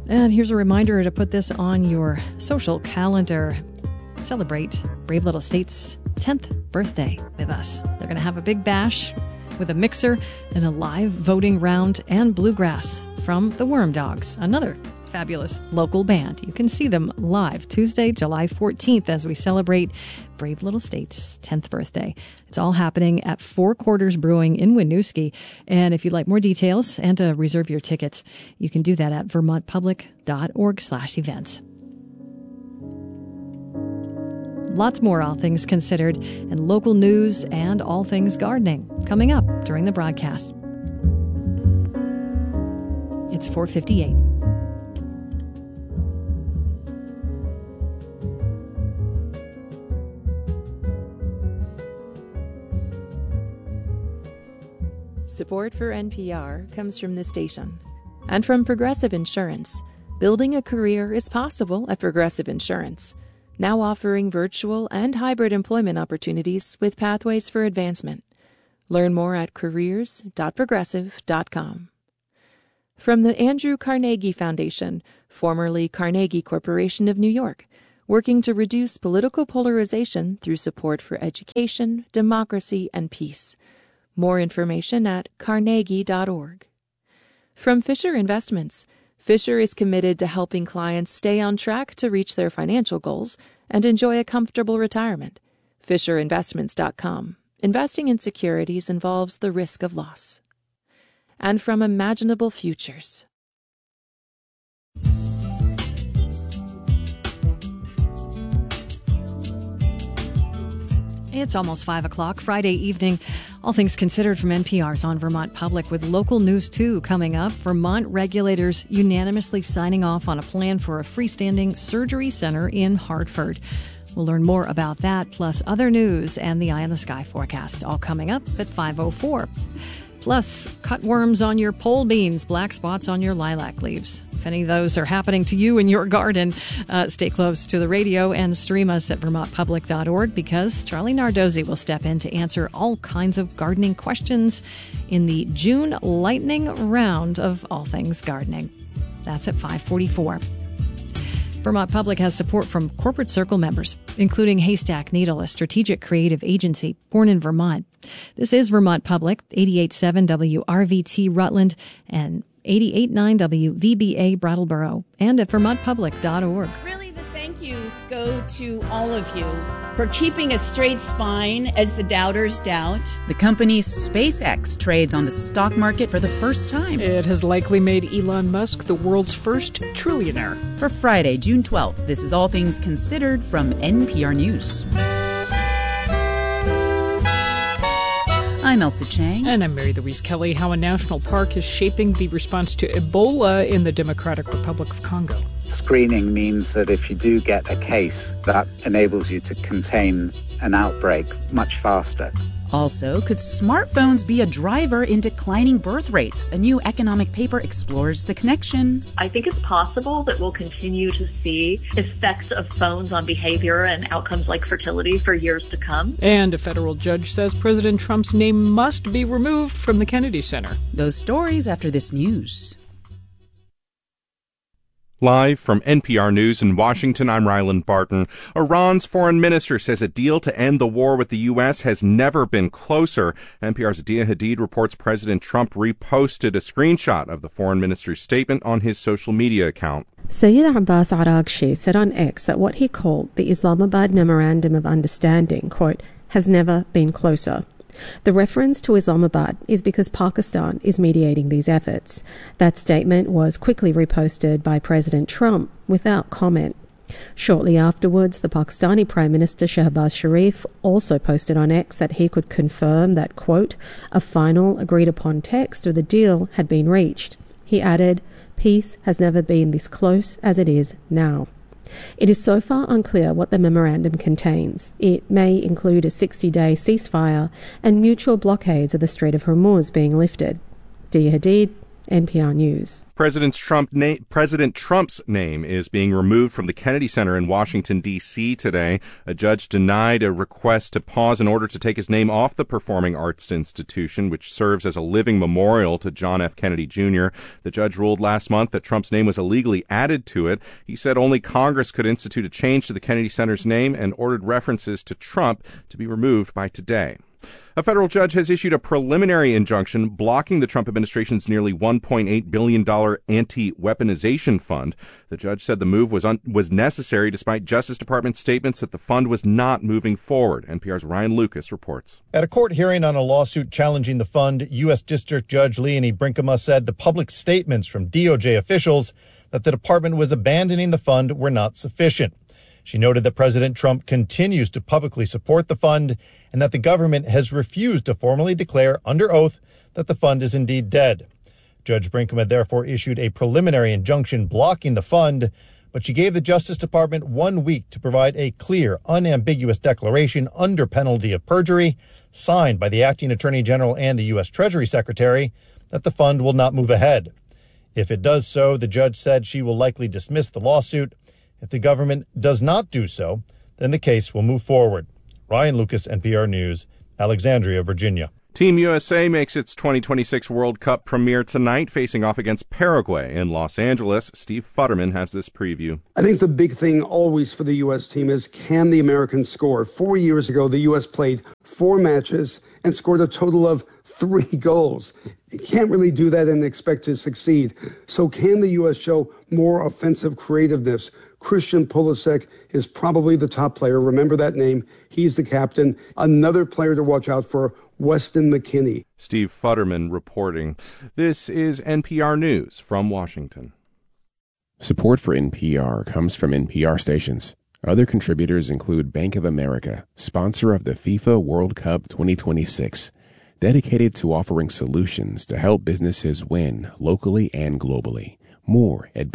And here's a reminder to put this on your social calendar. Celebrate Brave Little State's 10th birthday with us. They're going to have a big bash with a mixer and a live voting round and bluegrass from the Worm Dogs, another fabulous local band. You can see them live Tuesday, July 14th as we celebrate Brave Little State's 10th birthday. It's all happening at Four Quarters Brewing in Winooski. And if you'd like more details and to reserve your tickets, you can do that at vermontpublic.org/events. Lots more All Things Considered and local news and all things gardening coming up during the broadcast. It's 4:58. Support for NPR comes from the station and from Progressive Insurance. Building a career is possible at Progressive Insurance, now offering virtual and hybrid employment opportunities with pathways for advancement. Learn more at careers.progressive.com. From the Andrew Carnegie Foundation, formerly Carnegie Corporation of New York, working to reduce political polarization through support for education, democracy, and peace. More information at carnegie.org. From Fisher Investments, Fisher is committed to helping clients stay on track to reach their financial goals and enjoy a comfortable retirement. FisherInvestments.com. Investing in securities involves the risk of loss. And from Imaginable Futures. It's almost 5 o'clock Friday evening. All Things Considered from NPR's on Vermont Public with local news, too, coming up. Vermont regulators unanimously signing off on a plan for a freestanding surgery center in Hartford. We'll learn more about that, plus other news and the Eye in the Sky forecast, all coming up at 5:04. Plus, cutworms on your pole beans, black spots on your lilac leaves. If any of those are happening to you in your garden, stay close to the radio and stream us at vermontpublic.org because Charlie Nardozzi will step in to answer all kinds of gardening questions in the June lightning round of All Things Gardening. That's at 5:44. Vermont Public has support from Corporate Circle members, including Haystack Needle, a strategic creative agency born in Vermont. This is Vermont Public, 88.7 WRVT Rutland and 88.9 WVBA Brattleboro, and at vermontpublic.org. Really, the thank yous go to all of you for keeping a straight spine as the doubters doubt. The company SpaceX trades on the stock market for the first time. It has likely made Elon Musk the world's first trillionaire. For Friday, June 12th, this is All Things Considered from NPR News. I'm Elsa Chang. And I'm Mary Louise Kelly. How a national park is shaping the response to Ebola in the Democratic Republic of Congo. Screening means that if you do get a case, that enables you to contain an outbreak much faster. Also, could smartphones be a driver in declining birth rates? A new economic paper explores the connection. I think it's possible that we'll continue to see effects of phones on behavior and outcomes like fertility for years to come. And a federal judge says President Trump's name must be removed from the Kennedy Center. Those stories after this news. Live from NPR News in Washington, I'm Ryland Barton. Iran's foreign minister says a deal to end the war with the U.S. has never been closer. NPR's Adia Hadid reports President Trump reposted a screenshot of the foreign minister's statement on his social media account. Sayyid Abbas Araghchi said on X that what he called the Islamabad Memorandum of Understanding, quote, has never been closer. The reference to Islamabad is because Pakistan is mediating these efforts. That statement was quickly reposted by President Trump without comment. Shortly afterwards, the Pakistani Prime Minister Shehbaz Sharif also posted on X that he could confirm that, quote, a final agreed-upon text of the deal had been reached. He added, peace has never been this close as it is now. It is so far unclear what the memorandum contains. It may include a 60-day ceasefire and mutual blockades of the Strait of Hormuz being lifted. Dia Hadid, NPR News. President Trump's name is being removed from the Kennedy Center in Washington, D.C. today. A judge denied a request to pause in order to take his name off the Performing Arts Institution, which serves as a living memorial to John F. Kennedy Jr. The judge ruled last month that Trump's name was illegally added to it. He said only Congress could institute a change to the Kennedy Center's name and ordered references to Trump to be removed by today. A federal judge has issued a preliminary injunction blocking the Trump administration's nearly $1.8 billion anti-weaponization fund. The judge said the move was necessary despite Justice Department statements that the fund was not moving forward. NPR's Ryan Lucas reports. At a court hearing on a lawsuit challenging the fund, U.S. District Judge Leonie Brinkema said the public statements from DOJ officials that the department was abandoning the fund were not sufficient. She noted that President Trump continues to publicly support the fund and that the government has refused to formally declare under oath that the fund is indeed dead. Judge Brinkema therefore issued a preliminary injunction blocking the fund, but she gave the Justice Department 1 week to provide a clear, unambiguous declaration under penalty of perjury, signed by the acting Attorney General and the U.S. Treasury Secretary, that the fund will not move ahead. If it does so, the judge said she will likely dismiss the lawsuit. If the government does not do so, then the case will move forward. Ryan Lucas, NPR News, Alexandria, Virginia. Team USA makes its 2026 World Cup premiere tonight, facing off against Paraguay in Los Angeles. Steve Futterman has this preview. I think the big thing always for the U.S. team is, can the Americans score? 4 years ago, the U.S. played 4 matches and scored a total of 3 goals. You can't really do that and expect to succeed. So can the U.S. show more offensive creativeness? Christian Pulisic is probably the top player. Remember that name. He's the captain. Another player to watch out for, Weston McKennie. Steve Futterman reporting. This is NPR News from Washington. Support for NPR comes from NPR stations. Other contributors include Bank of America, sponsor of the FIFA World Cup 2026, dedicated to offering solutions to help businesses win locally and globally. More at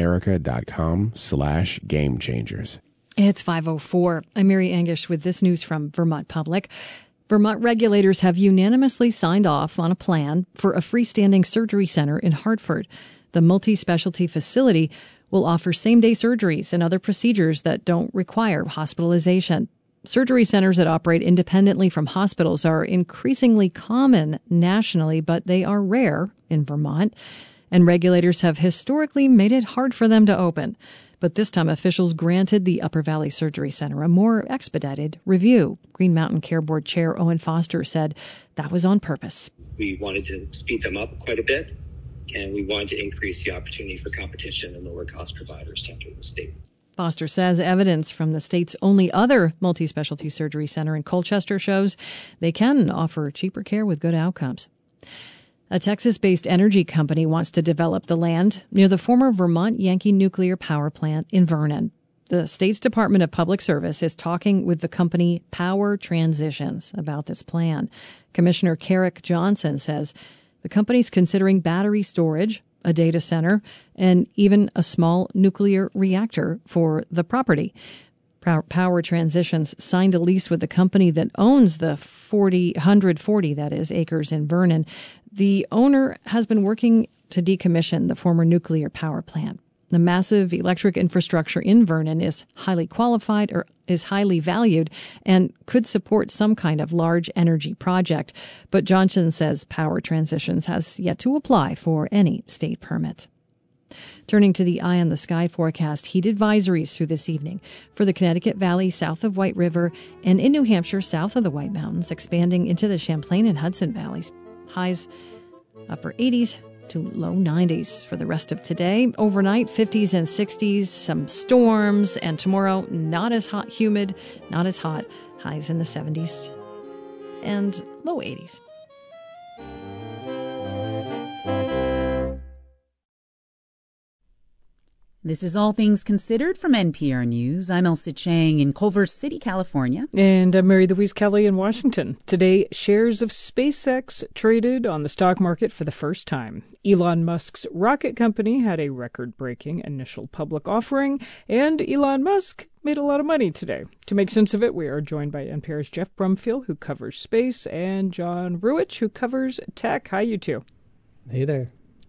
bankofamerica.com/gamechangers. It's 5:04. I'm Mary Angish with this news from Vermont Public. Vermont regulators have unanimously signed off on a plan for a freestanding surgery center in Hartford. The multi-specialty facility will offer same-day surgeries and other procedures that don't require hospitalization. Surgery centers that operate independently from hospitals are increasingly common nationally, but they are rare in Vermont. And regulators have historically made it hard for them to open. But this time, officials granted the Upper Valley Surgery Center a more expedited review. Green Mountain Care Board Chair Owen Foster said that was on purpose. We wanted to speed them up quite a bit, and we wanted to increase the opportunity for competition and lower cost providers to enter the state. Foster says evidence from the state's only other multi-specialty surgery center in Colchester shows they can offer cheaper care with good outcomes. A Texas-based energy company wants to develop the land near the former Vermont Yankee nuclear power plant in Vernon. The state's Department of Public Service is talking with the company Power Transitions about this plan. Commissioner Carrick Johnson says the company's considering battery storage, a data center, and even a small nuclear reactor for the property. Power Transitions signed a lease with the company that owns the 140 acres in Vernon. The owner has been working to decommission the former nuclear power plant. The massive electric infrastructure in Vernon is highly qualified or is highly valued and could support some kind of large energy project. But Johnson says Power Transitions has yet to apply for any state permits. Turning to the eye on the sky forecast, heat advisories through this evening for the Connecticut Valley south of White River and in New Hampshire south of the White Mountains, expanding into the Champlain and Hudson valleys. Highs upper 80s to low 90s for the rest of today. Overnight, 50s and 60s, some storms, and tomorrow, not as hot, humid, not as hot. Highs in the 70s and low 80s. This is All Things Considered from NPR News. I'm Elsa Chang in Culver City, California. And I'm Mary Louise Kelly in Washington. Today, shares of SpaceX traded on the stock market for the first time. Elon Musk's rocket company had a record-breaking initial public offering, and Elon Musk made a lot of money today. To make sense of it, we are joined by NPR's Jeff Brumfield, who covers space, and John Ruwitch, who covers tech. Hi, you two. Hey there.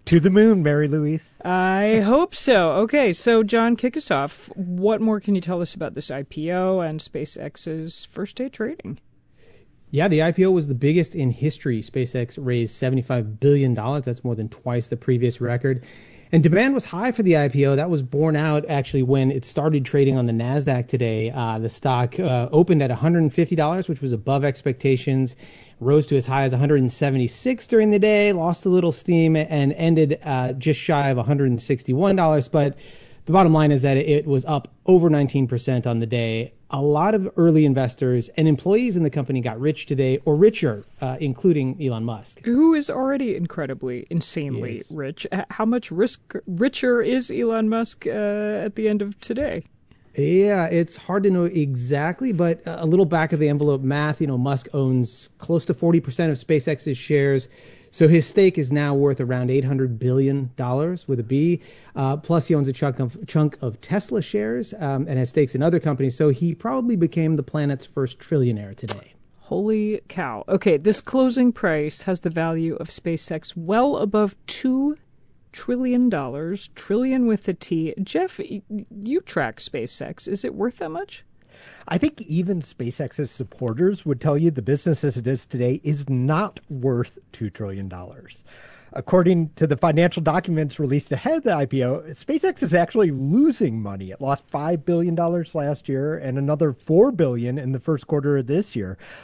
To the moon, Mary Louise. I hope so. Okay, so John, kick us off. What more can you tell us about this IPO and SpaceX's first day trading? Yeah, the IPO was the biggest in history. SpaceX raised $75 billion. That's more than twice the previous record. And demand was high for the IPO. That was borne out, actually, when it started trading on the NASDAQ today. The stock opened at $150, which was above expectations, rose to as high as $176 during the day, lost a little steam, and ended just shy of $161. But the bottom line is that it was up over 19% on the day. A lot of early investors and employees in the company got rich today, or richer, including Elon Musk. Who is already incredibly, insanely rich. How much richer is Elon Musk at the end of today? Yeah, it's hard to know exactly, but a little back of the envelope math, Musk owns close to 40% of SpaceX's shares. So his stake is now worth around $800 billion with a B. Plus, he owns a chunk of Tesla shares and has stakes in other companies. So he probably became the planet's first trillionaire today. Holy cow. Okay, this closing price has the value of SpaceX well above $2 trillion. Trillion with a T. Jeff, you track SpaceX. Is it worth that much? I think even SpaceX's supporters would tell you the business as it is today is not worth $2 trillion. According to the financial documents released ahead of the IPO, SpaceX is actually losing money. It lost $5 billion last year and another $4 billion in the first quarter of this year.